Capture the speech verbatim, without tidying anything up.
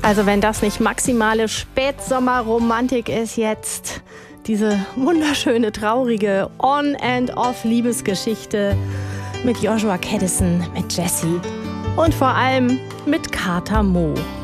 Also wenn das nicht maximale Spätsommerromantik ist jetzt, diese wunderschöne, traurige On-and-Off-Liebesgeschichte mit Joshua Caddison, mit Jessie und vor allem mit Carter Moe.